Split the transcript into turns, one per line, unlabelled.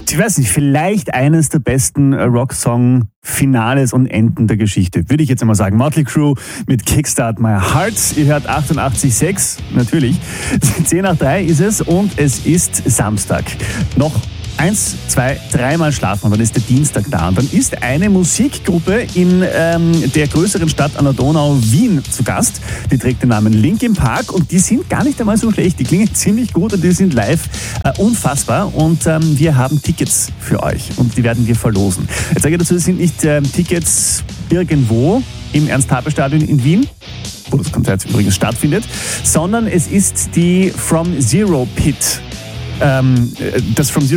Ich weiß nicht, vielleicht eines der besten Rocksong-Finales und Enden der Geschichte, würde ich jetzt einmal sagen. Motley Crue mit Kickstart My Heart. Ihr hört 88,6, natürlich. 10 nach 3 ist es und es ist Samstag. Noch 1, 2, 3 Mal schlafen und dann ist der Dienstag da. Und dann ist eine Musikgruppe in der größeren Stadt an der Donau, Wien, zu Gast. Die trägt den Namen Linkin Park und die sind gar nicht einmal so schlecht. Die klingen ziemlich gut und die sind live unfassbar. Und wir haben Tickets für euch und die werden wir verlosen. Jetzt sage ich dazu, es sind nicht Tickets irgendwo im Ernst-Haber-Stadion in Wien, wo das Konzert übrigens stattfindet, sondern es ist die From Zero Pit. Das From Zero